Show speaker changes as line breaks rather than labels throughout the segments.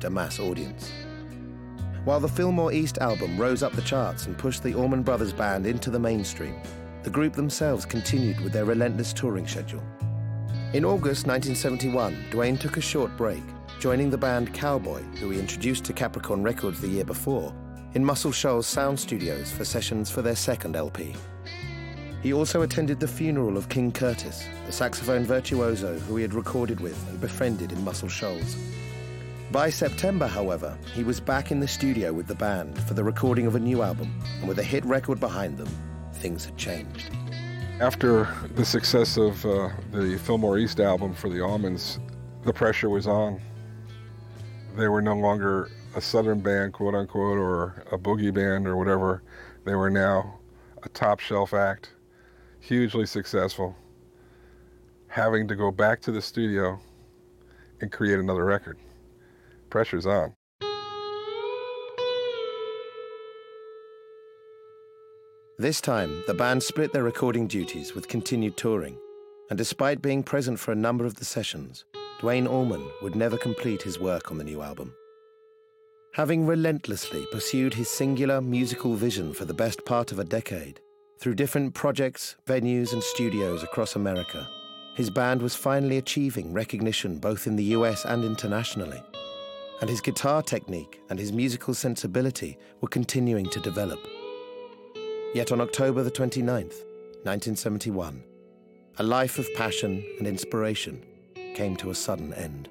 reached a mass audience. While the Fillmore East album rose up the charts and pushed the Allman Brothers Band into the mainstream, the group themselves continued with their relentless touring schedule. In August 1971, Duane took a short break, joining the band Cowboy, who he introduced to Capricorn Records the year before, in Muscle Shoals Sound Studios for sessions for their second LP. He also attended the funeral of King Curtis, the saxophone virtuoso who he had recorded with and befriended in Muscle Shoals. By September, however, he was back in the studio with the band for the recording of a new album, and with a hit record behind them, things had changed.
After the success of the Fillmore East album for the Allmans, the pressure was on. They were no longer a Southern band, quote unquote, or a boogie band or whatever. They were now a top shelf act, hugely successful, having to go back to the studio and create another record. Pressure's on.
This time, the band split their recording duties with continued touring, and despite being present for a number of the sessions, Duane Allman would never complete his work on the new album. Having relentlessly pursued his singular musical vision for the best part of a decade, through different projects, venues, and studios across America, his band was finally achieving recognition both in the US and internationally, and his guitar technique and his musical sensibility were continuing to develop. Yet on October the 29th, 1971, a life of passion and inspiration came to a sudden end.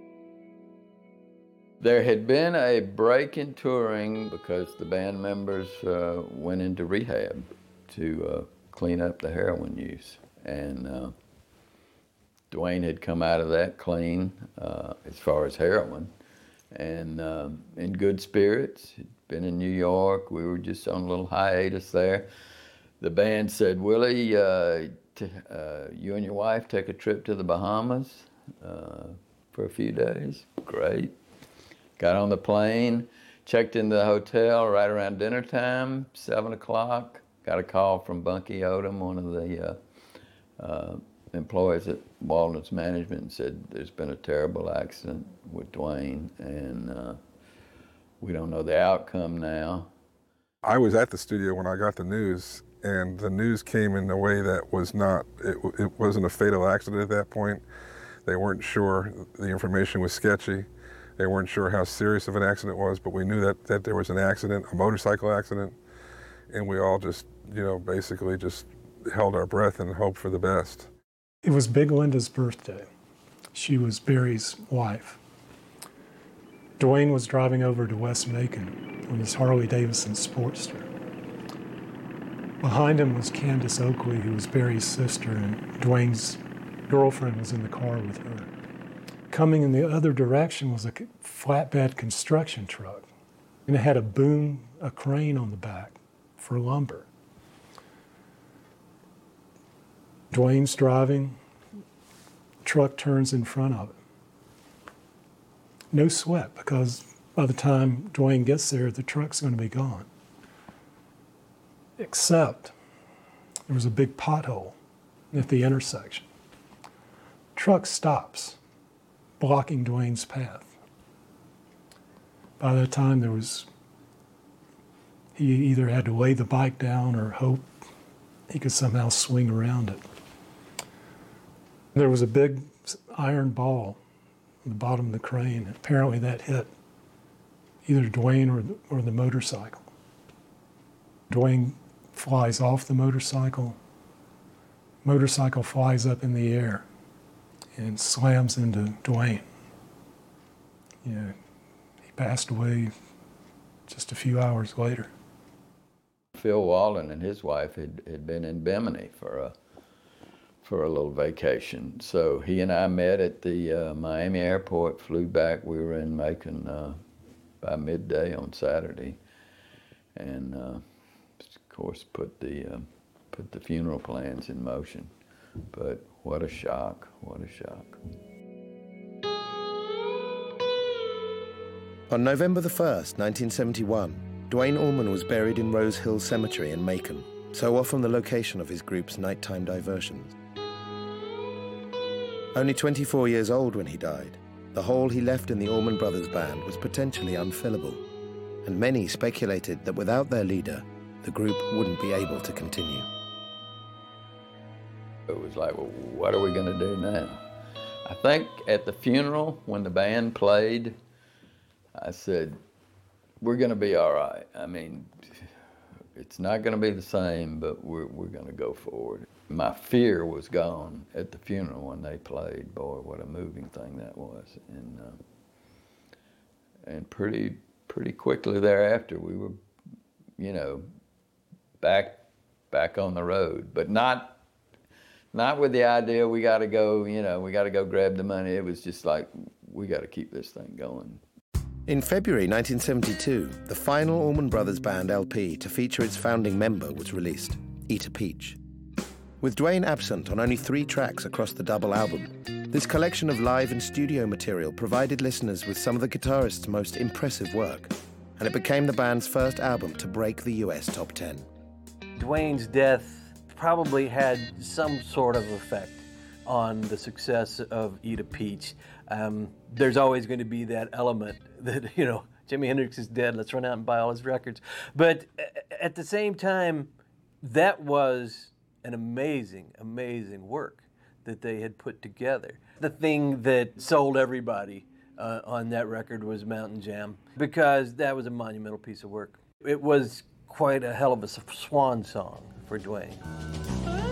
There had been a break in touring because the band members went into rehab to clean up the heroin use. And Duane had come out of that clean as far as heroin, and in good spirits. He'd been in New York. We were just on a little hiatus there. The band said, Willie, you and your wife take a trip to the Bahamas for a few days. Great. Got on the plane, checked into the hotel right around dinner time, 7 o'clock. Got a call from Bunky Odom, one of the employees at Walden's Management, and said there's been a terrible accident with Duane, and we don't know the outcome now.
I was at the studio when I got the news, and the news came in a way that was not, it wasn't a fatal accident at that point. They weren't sure. The information was sketchy. They weren't sure how serious of an accident it was, but we knew that there was an accident, a motorcycle accident, and we all just, basically just held our breath and hoped for the best.
It was Big Linda's birthday. She was Barry's wife. Duane was driving over to West Macon on his Harley-Davidson Sportster. Behind him was Candace Oakley, who was Barry's sister, and Duane's girlfriend was in the car with her. Coming in the other direction was a flatbed construction truck, and it had a crane on the back for lumber. Duane's driving, truck turns in front of it. No sweat, because by the time Duane gets there, the truck's going to be gone. Except there was a big pothole at the intersection. Truck stops, blocking Duane's path. By that time, he either had to lay the bike down or hope he could somehow swing around it. There was a big iron ball on the bottom of the crane. Apparently that hit either Duane or the motorcycle. Duane flies off the motorcycle. Motorcycle flies up in the air and slams into Duane. He passed away just a few hours later.
Phil Walden and his wife had been in Bimini for a little vacation. So he and I met at the Miami airport, flew back. We were in Macon by midday on Saturday, and of course put the funeral plans in motion. But what a shock, what a shock.
On November the 1st, 1971, Duane Allman was buried in Rose Hill Cemetery in Macon, so often the location of his group's nighttime diversions. Only 24 years old when he died, the hole he left in the Allman Brothers Band was potentially unfillable, and many speculated that without their leader, the group wouldn't be able to continue.
It was like, well, what are we going to do now? I think at the funeral, when the band played, I said, we're going to be all right. I mean, it's not going to be the same, but we're going to go forward. My fear was gone at the funeral when they played. Boy, what a moving thing that was. And pretty quickly thereafter, we were, back on the road, but not with the idea we got to go, we got to go grab the money. It was just like, we got to keep this thing going.
In February 1972, the final Allman Brothers Band LP to feature its founding member was released, Eat a Peach. With Duane absent on only 3 tracks across the double album, this collection of live and studio material provided listeners with some of the guitarist's most impressive work, and it became the band's first album to break the US top 10.
Duane's death probably had some sort of effect on the success of Eat a Peach. There's always going to be that element that, Jimi Hendrix is dead, let's run out and buy all his records. But at the same time, that was an amazing, amazing work that they had put together. The thing that sold everybody on that record was Mountain Jam, because that was a monumental piece of work. It was quite a hell of a swan song for Duane.